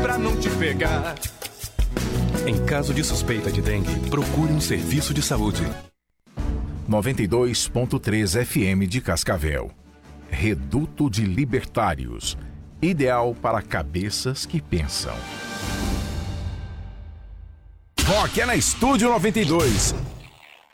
pra não te pegar. Em caso de suspeita de dengue, procure um serviço de saúde. 92.3 FM de Cascavel. Reduto de Libertários. Ideal para cabeças que pensam. Rock é na Estúdio 92.